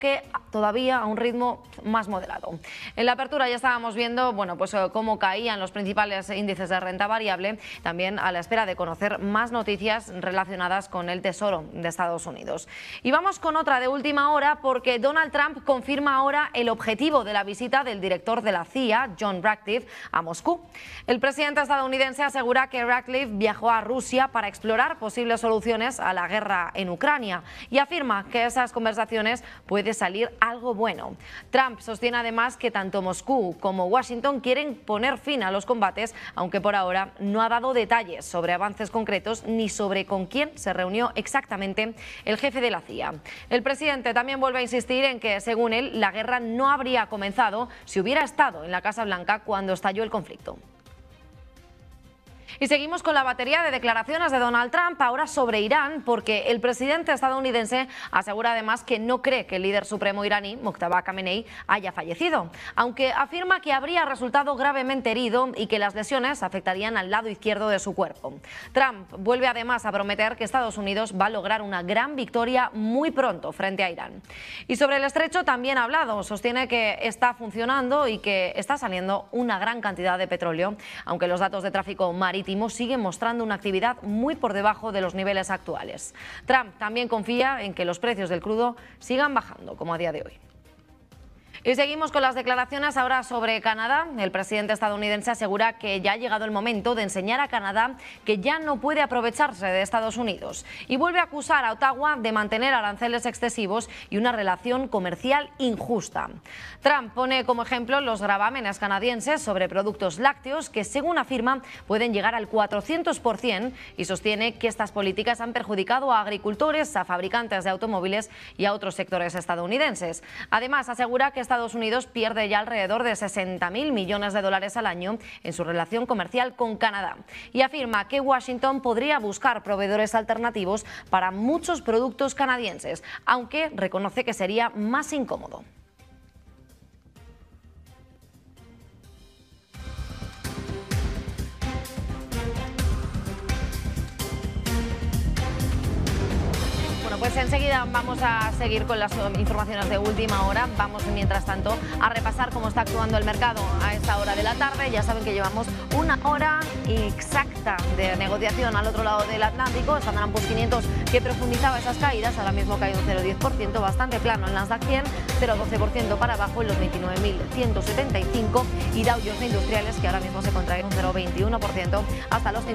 que todavía a un ritmo más moderado. En la apertura ya estábamos viendo cómo caían los principales índices de renta variable, también a la espera de conocer más noticias relacionadas con el Tesoro de Estados Unidos. Y vamos con otra de última hora, porque Donald Trump confirma ahora el objetivo de la visita del director de la CIA, John Ratcliffe, a Moscú. El presidente estadounidense asegura que Ratcliffe viajó a Rusia para explorar posibles soluciones a la guerra en Ucrania y afirma que esas conversaciones pueden salir algo bueno. Trump sostiene además que tanto Moscú como Washington quieren poner fin a los combates, aunque por ahora no ha dado detalles sobre avances concretos ni sobre con quién se reunió exactamente el jefe de la CIA. El presidente también vuelve a insistir en que, según él, la guerra no habría comenzado si hubiera estado en la Casa Blanca cuando estalló el conflicto. Y seguimos con la batería de declaraciones de Donald Trump, ahora sobre Irán, porque el presidente estadounidense asegura además que no cree que el líder supremo iraní, Mojtaba Khamenei, haya fallecido, aunque afirma que habría resultado gravemente herido y que las lesiones afectarían al lado izquierdo de su cuerpo. Trump vuelve además a prometer que Estados Unidos va a lograr una gran victoria muy pronto frente a Irán. Y sobre el estrecho también ha hablado, sostiene que está funcionando y que está saliendo una gran cantidad de petróleo, aunque los datos de tráfico marítimo siguen mostrando una actividad muy por debajo de los niveles actuales. Trump también confía en que los precios del crudo sigan bajando, como a día de hoy. Y seguimos con las declaraciones ahora sobre Canadá. El presidente estadounidense asegura que ya ha llegado el momento de enseñar a Canadá que ya no puede aprovecharse de Estados Unidos y vuelve a acusar a Ottawa de mantener aranceles excesivos y una relación comercial injusta. Trump pone como ejemplo los gravámenes canadienses sobre productos lácteos que, según afirma, pueden llegar al 400% y sostiene que estas políticas han perjudicado a agricultores, a fabricantes de automóviles y a otros sectores estadounidenses. Además, asegura que Estados Unidos pierde ya alrededor de 60.000 millones de dólares al año en su relación comercial con Canadá y afirma que Washington podría buscar proveedores alternativos para muchos productos canadienses, aunque reconoce que sería más incómodo. Pues enseguida vamos a seguir con las informaciones de última hora. Vamos, mientras tanto, a repasar cómo está actuando el mercado a esta hora de la tarde. Ya saben que llevamos una hora exacta de negociación al otro lado del Atlántico. Standard & Poor's 500, que profundizaba esas caídas, ahora mismo cae un 0,10%, bastante plano en Nasdaq 100, 0,12% para abajo en los 29.175, y Dow Jones Industriales, que ahora mismo se contrae un 0,21% hasta los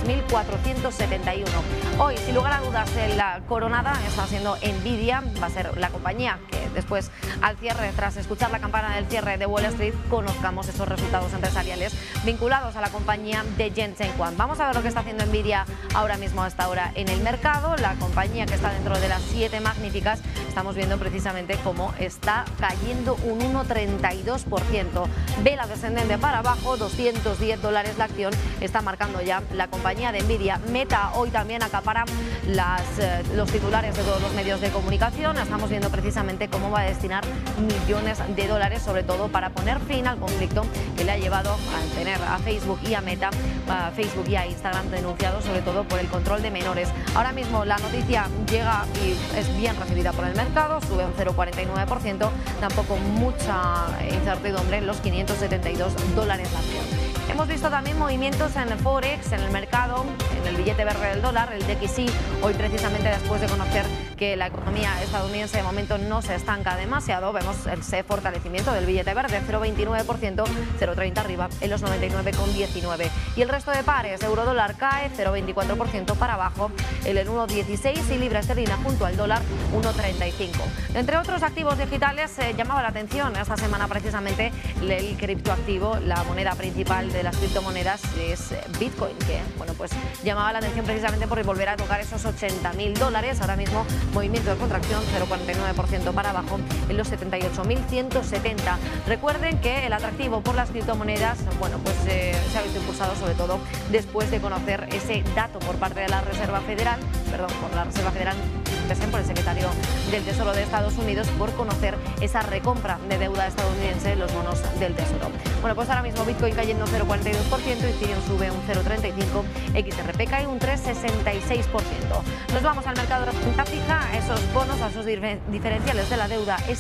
53.471. Hoy, sin lugar a dudas, la coronada está siendo Nvidia. Va a ser la compañía que después, al cierre, tras escuchar la campana del cierre de Wall Street, conozcamos esos resultados empresariales vinculados a la compañía de Jensen Huang. Vamos a ver lo que está haciendo Nvidia ahora mismo a esta hora en el mercado. La compañía, que está dentro de las 7 magníficas, estamos viendo precisamente cómo está cayendo un 1,32%. Vela descendente para abajo, $210 la acción, está marcando ya la compañía de Nvidia. Meta hoy también acapara los titulares de todos los medios de comunicación. Estamos viendo precisamente cómo va a destinar millones de dólares, sobre todo para poner fin al conflicto que le ha llevado a tener a Facebook y a Meta, a Facebook y a Instagram, denunciados sobre todo por el control de menores. Ahora mismo la noticia llega y es bien recibida por el mercado, sube un 0,49%, tampoco mucha incertidumbre en los $572 la acción. Hemos visto también movimientos en el Forex, en el mercado, en el billete verde del dólar, el DXY, hoy precisamente después de conocer que la economía estadounidense de momento no se estanca demasiado, vemos ese fortalecimiento del billete verde, 0,29%, 0,30 arriba en los 99,19. Y el resto de pares, euro-dólar cae 0,24% para abajo en el 1,16 y libra esterlina junto al dólar 1,35. Entre otros activos digitales, llamaba la atención esta semana precisamente el criptoactivo, la moneda principal de las criptomonedas es Bitcoin, que pues llamaba la atención precisamente por volver a tocar esos $80.000. Ahora mismo movimiento de contracción, 0,49% para abajo en los 78.170. Recuerden que el atractivo por las criptomonedas se ha visto impulsado sobre todo después de conocer ese dato por parte de la Reserva Federal, Bessent, por el secretario del Tesoro de Estados Unidos, por conocer esa recompra de deuda estadounidense, los bonos del Tesoro. Bueno, pues ahora mismo Bitcoin cayendo un 0,42%, Ethereum sube un 0,35%, XRP cae un 3,66%. Nos vamos al mercado de renta fija, esos bonos, a esos diferenciales de la deuda